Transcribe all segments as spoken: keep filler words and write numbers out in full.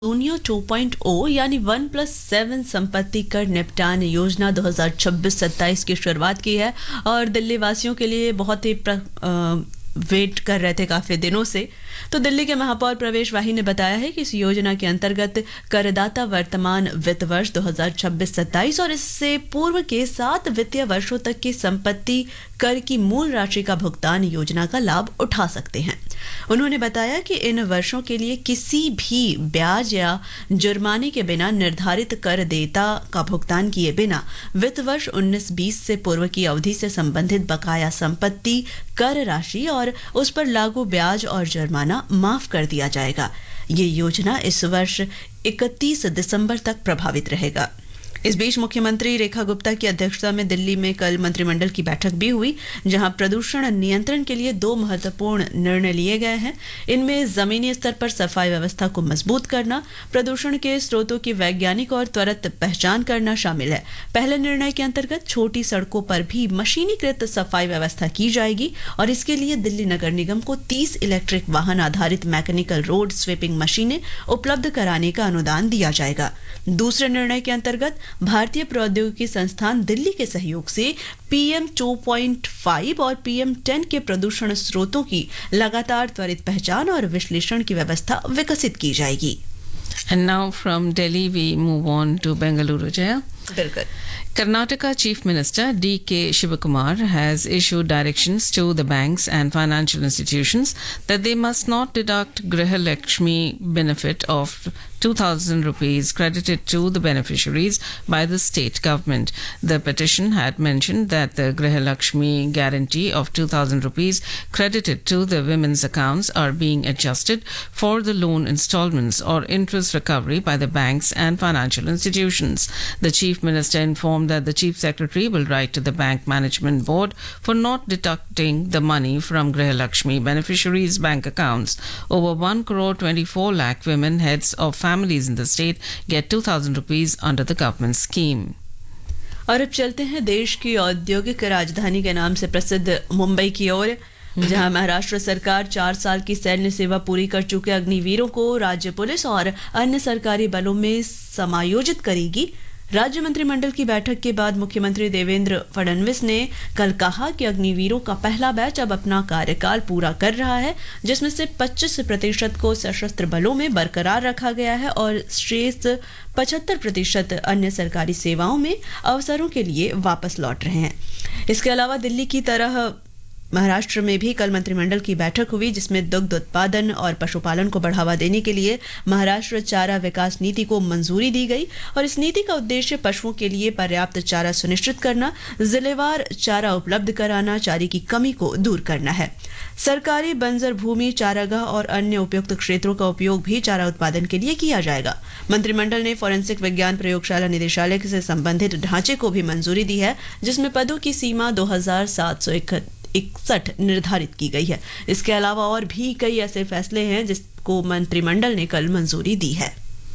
सोनियो two point ओ यानी one plus seven संपत्ति कर निपटान योजना दो हज़ार छब्बीस सत्ताईस की शुरुआत की है और दिल्ली वासियों के लिए बहुत ही प्र, आ, वेट कर रहे थे काफ़ी दिनों से। तो दिल्ली के महापौर प्रवेश वाही ने बताया है कि इस योजना के अंतर्गत करदाता वर्तमान वित्त वर्ष दो हज़ार छब्बीस सत्ताईस और इससे पूर्व के सात वित्तीय वर्षों तक की संपत्ति कर की मूल राशि का भुगतान योजना का लाभ उठा सकते हैं। उन्होंने बताया कि इन वर्षों के लिए किसी भी ब्याज या जुर्माने के बिना निर्धारित कर देयता का भुगतान किए बिना वित्त वर्ष उन्नीस बीस से पूर्व की अवधि से संबंधित बकाया संपत्ति कर राशि और उस पर लागू ब्याज और जुर्माना माफ कर दिया जाएगा। ये योजना इस वर्ष इकतीस दिसंबर तक प्रभावित रहेगा। इस बीच मुख्यमंत्री रेखा गुप्ता की अध्यक्षता में दिल्ली में कल मंत्रिमंडल की बैठक भी हुई, जहां प्रदूषण नियंत्रण के लिए दो महत्वपूर्ण निर्णय लिए गए हैं। इनमें जमीनी स्तर पर सफाई व्यवस्था को मजबूत करना, प्रदूषण के स्रोतों की वैज्ञानिक और त्वरित पहचान करना शामिल है। पहले निर्णय के अंतर्गत छोटी सड़कों पर भी मशीनीकृत सफाई व्यवस्था की जाएगी और इसके लिए दिल्ली नगर निगम को तीस इलेक्ट्रिक वाहन आधारित मैकेनिकल रोड स्वीपिंग मशीनें उपलब्ध कराने का अनुदान दिया जाएगा। दूसरे निर्णय के अंतर्गत भारतीय प्रौद्योगिकी संस्थान दिल्ली के सहयोग से पीएम टू पॉइंट फाइव और पीएम टेन के प्रदूषण स्रोतों की लगातार त्वरित पहचान और विश्लेषण की व्यवस्था विकसित की जाएगी। And now from Delhi we move on to Bengaluru, Jaya. बिल्कुल। Karnataka Chief Minister D K Shivakumar has issued directions to the banks and financial institutions that they must not deduct Griha Lakshmi benefit of two thousand rupees credited to the beneficiaries by the state government. The petition had mentioned that the Griha Lakshmi guarantee of two thousand rupees credited to the women's accounts are being adjusted for the loan installments or interest recovery by the banks and financial institutions. The Chief Minister informed that the Chief Secretary will write to the Bank Management Board for not deducting the money from Griha Lakshmi beneficiaries' bank accounts. Over one crore twenty-four lakh women heads of families in the state get two thousand rupees under the government scheme. और अब चलते हैं देश की औद्योगिक राजधानी के नाम से प्रसिद्ध मुंबई की ओर, जहां महाराष्ट्र सरकार चार साल की सैन्य सेवा पूरी कर चुके अग्निवीरों को राज्य पुलिस और अन्य सरकारी बलों में समायोजित करेगी। राज्य मंत्रिमंडल की बैठक के बाद मुख्यमंत्री देवेंद्र फडणवीस ने कल कहा कि अग्निवीरों का पहला बैच अब अपना कार्यकाल पूरा कर रहा है, जिसमें से पच्चीस प्रतिशत को सशस्त्र बलों में बरकरार रखा गया है और शेष पचहत्तर प्रतिशत अन्य सरकारी सेवाओं में अवसरों के लिए वापस लौट रहे हैं। इसके अलावा दिल्ली की तरह महाराष्ट्र में भी कल मंत्रिमंडल की बैठक हुई, जिसमें दुग्ध उत्पादन और पशुपालन को बढ़ावा देने के लिए महाराष्ट्र चारा विकास नीति को मंजूरी दी गई और इस नीति का उद्देश्य पशुओं के लिए पर्याप्त चारा सुनिश्चित करना, जिलेवार चारा उपलब्ध कराना, चारे की कमी को दूर करना है। सरकारी बंजर भूमि, चारागाह और अन्य उपयुक्त क्षेत्रों का उपयोग भी चारा उत्पादन के लिए किया जाएगा। मंत्रिमंडल ने फोरेंसिक विज्ञान प्रयोगशाला निदेशालय से संबंधित ढांचे को भी मंजूरी दी है, जिसमें पदों की सीमा दो हजार सात सौ इकसठ निर्धारित की गई है। इसके अलावा और भी कई ऐसे फैसले हैं जिसको मंत्रिमंडल ने कल मंजूरी दी है।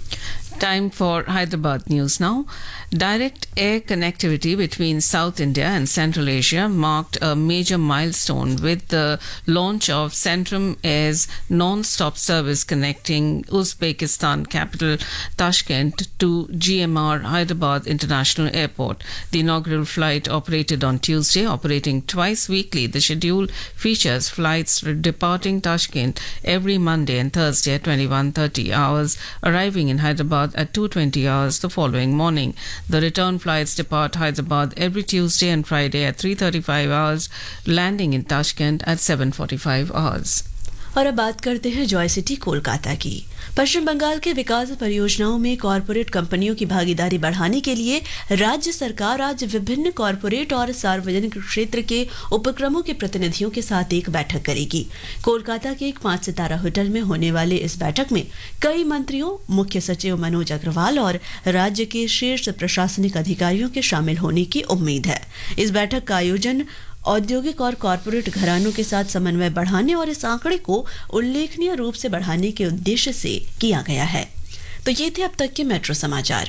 Time for Hyderabad news now. Direct air connectivity between South India and Central Asia marked a major milestone with the launch of Centrum Air's non-stop service connecting Uzbekistan capital Tashkent to G M R Hyderabad International Airport. The inaugural flight operated on Tuesday, operating twice weekly. The schedule features flights departing Tashkent every Monday and Thursday at twenty-one thirty hours, arriving in Hyderabad at two twenty hours the following morning. The return flights depart Hyderabad every Tuesday and Friday at three thirty-five hours, landing in Tashkent at seven forty-five hours. और अब बात करते हैं Joy city Kolkata की। पश्चिम बंगाल के विकास परियोजनाओं में corporate कंपनियों की भागीदारी बढ़ाने के लिए राज्य सरकार आज विभिन्न कॉरपोरेट और सार्वजनिक क्षेत्र के उपक्रमों के प्रतिनिधियों के साथ एक बैठक करेगी। कोलकाता के एक पांच सितारा होटल में होने वाले इस बैठक में कई मंत्रियों, मुख्य सचिव मनोज अग्रवाल और राज्य के शीर्ष प्रशासनिक अधिकारियों के शामिल होने की उम्मीद है। इस बैठक का आयोजन औद्योगिक और कॉरपोरेट घरानों के साथ समन्वय बढ़ाने और इस आंकड़े को उल्लेखनीय रूप से बढ़ाने के उद्देश्य से किया गया है। तो ये थे अब तक के मेट्रो समाचार।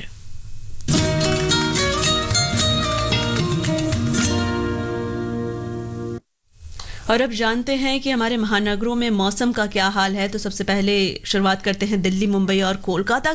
और अब जानते हैं कि हमारे महानगरों में मौसम का क्या हाल है। तो सबसे पहले शुरुआत करते हैं दिल्ली, मुंबई और कोलकाता